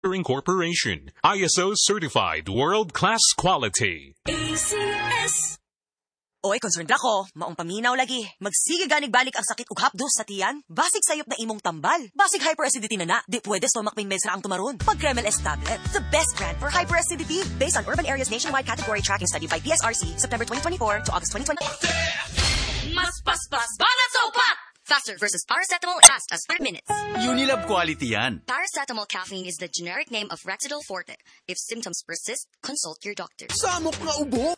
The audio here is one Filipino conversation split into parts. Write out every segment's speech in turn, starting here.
Incorporation. ISO certified world-class quality. ACS. Oy, concerned ako. Maong paminaw lagi. Magsige ganig-balik ang sakit ug hapdos sa tiyan. Basig sayop na imong tambal. Basig hyperacidity na. Di pwede stomach pain meds ra ang tumaron. Pag Kremel S tablet, the best brand for hyperacidity. Based on Urban Areas Nationwide Category Tracking Study by PSRC, September 2024 to August 2020. Mas paspas, banat sa upat! Faster versus paracetamol fast as 5 minutes. Unilab quality yan. Paracetamol caffeine is the generic name of Rexidol Forte. If symptoms persist, consult your doctor. Samok nga ubo.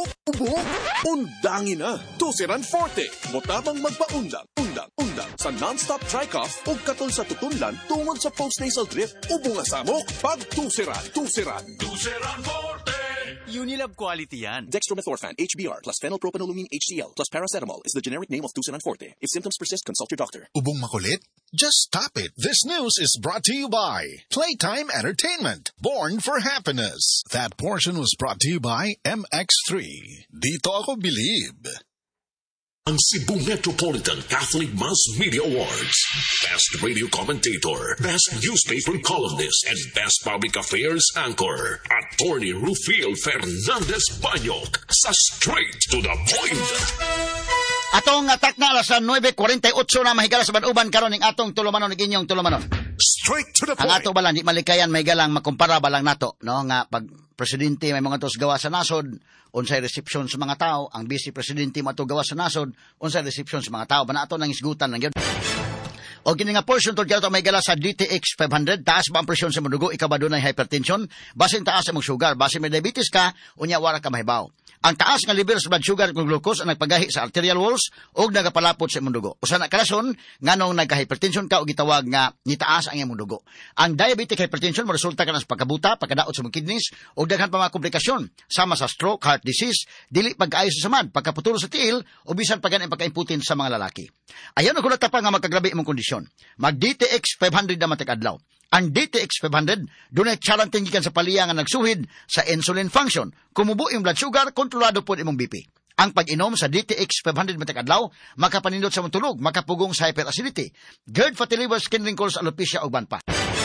Undangin na. Tusiran Forte. Motabang magpaundang. Sa non-stop dry cough o katol sa tutunlan tungod sa postnasal drip. Ubo nga samok. Pag tusiran. Tusiran Forte. Unilab quality yan. Dextromethorphan, HBr, plus phenylpropanolamine HCl, plus paracetamol is the generic name of Tusiran Forte. If symptoms persist, consult your doctor. Ubong makulit? Just stop it. This news is brought to you by Playtime Entertainment, born for happiness. That portion was brought to you by MX3. Dito ako believe. Ang Cebu Metropolitan Catholic Mass Media Awards. Best Radio Commentator, Best Newspaper Columnist, and Best Public Affairs Anchor. Attorney Rufiel Fernandez Banyok sa Straight to the Point. Atong atak na alas 9:48 na mahigala sa banuban karon ning atong tulumanon ning inyong tulumanon. Straight to the point. Ang ato bala di malikayan mahigalang makumpara balang nato no nga pag presidente may mga tos gawa sa nasod unsay resepsyon sa mga tao, ang vice presidente mato gawa sa nasod unsay resepsyon sa mga tao banato nang isgutan lang gyud. O kini nga portion tod kato may gala sa DTX 500 taas ba ang presyon sa imong dugo ikaw ba dunay hypertension basin taas ang sugar basin may diabetes ka unya wala ka mahibaw. Ang taas nga level sa blood sugar ug glucose ang nagpagahi sa arterial walls ug nagapalapot sa imong dugo. Usa na kalason nganong nagka-hypertension ka ug gitawag nga nitaas ang imong dugo. Ang diabetic hypertension resulta kana sa pagkabuta, pagkadaot sa imong kidneys ug daghan pa mga komplikasyon sama sa stroke, heart disease, dili pag-ayo sa samad, pagkaputol sa tiil o bisan pagani pagkaimputin sa mga lalaki. Ayon ang kulata pa nga magkagrabe imong kondisyon. Mag DTX 500 na matag adlaw. Ang DTX 500, dunay challenge gikan sa paliya nga nagsuhid sa insulin function. Kumubo yung blood sugar, kontrolado po imong BP. Ang pag-inom sa DTX 500 matag adlaw, makapanindot sa mong tulog, makapugong sa hyperacidity, GERD, fatty liver, skin wrinkles, alopecia ug banpa.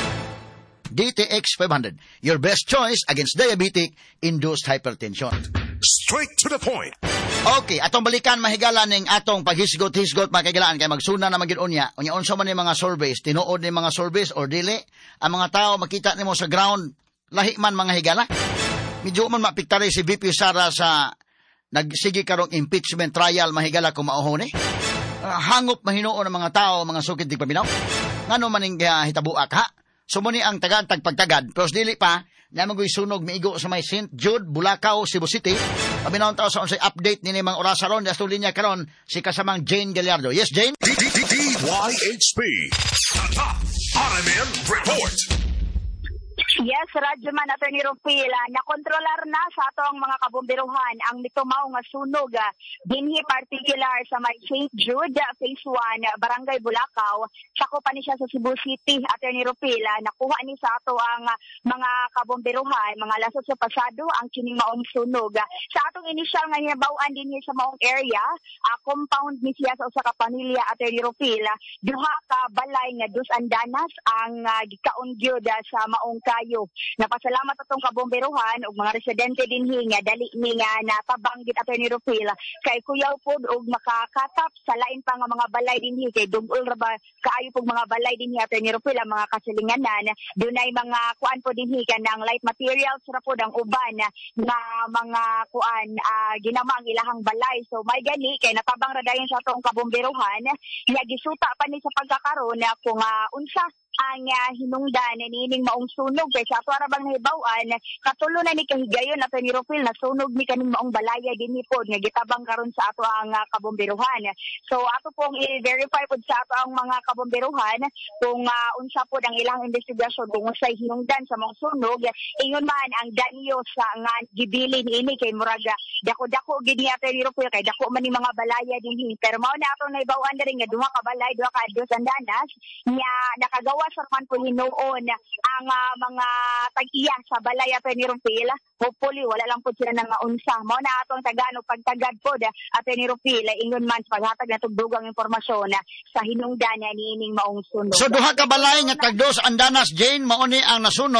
DTX 500, your best choice against diabetic-induced hypertension. Straight to the point. Okay, atong balikan mahigala ning atong paghisgot-hisgot mga kaigalaan kay magsuna na magid unya. Unya unsa man ni mga surveys, tinuod ni mga surveys or dili, ang mga tao makita nimo sa ground lahi man mga higala. Medyo man mapiktari si VP Sara sa nagsigi karong impeachment trial mahigala kung maohon hangop mahinuon ang mga tao, mga sukid dig paminaw. Ngano man ning hitabuak ha? Sumuni ang tagantag pagtagad, pero dili pa na magoy sunog miigo sa may St. Jude, Bulacau, Cebu City. Paminaw tayo sa unsay update ni mga orasa ron, dasto linya karon si kasamang Jane Gallardo. Yes, Jane? DYHP. RMN Report. Yes, Radyoman Attorney Rufil, nakontrolar na sa atong mga kabomberuhan ang mitumaw nga sunog dinhi particular sa may St. Jude, Phase 1, Barangay Bulacau. Sako pa ni siya sa Cebu City, Attorney Rufil. Nakuha ni sa ato ang mga kabomberuhan, mga lasot sa pasado ang kining maong sunog. Sa atong initial nga hibaw-an dinhi sa maong area, compound ni siya sa usa ka pamilya, Attorney Rufil. Duha ka balay nga dus andanas ang gikaon gyud sa maong kayo. Napasalamat atong kabomberuhan ug mga residente dinhi nga dali ni nga napabanggit Attorney Rufil kay kuyaw pod og makakatap sa lain pa nga mga balay dinhi kay dugol ra ba kaayo pog mga balay dinhi Attorney Rufil ang mga kasilinganan dunay mga kuan po dinhi kanang light materials ra pod ang uban nga mga kuan ginama ang ilahang balay. So may gani kay natabang ra dayon sa atong kabomberuhan nga gisuta pa ni sa pagkakaron kung unsa ang hinungdan nining maong sunog kay sa ato ra bang nahibaw-an katulo na ni kahigayon ato ni Rufil na sunog ni kaning maong balaya dinhi pod nga gitabang karon sa ato ang kabomberuhan. So ato pong i-verify pod sa ato ang mga kabomberuhan kung unsa pod ang ilang investigasyon kung unsay hinungdan sa maong sunog. Ingon man ang danyo sa nga gibilin ini kay murag dako-dako gid ni ato ni Rufil kay dako man ni mga balaya dinhi pero mao na ato nahibaw-an diri nga duha ka balay, duha ka dos andanas nya nakagawa sa man po hinuon ang mga tag-iya sa balay Attorney Rufil. Hopefully wala lang po sila nang unsa. Mao na atong tagano pagtagad po Attorney Rufil ingon man paghatag natong dugang impormasyon sa hinungdan niining maong sunog. So duha ka balay nga tag dos andanas Jane mao ni ang nasunog.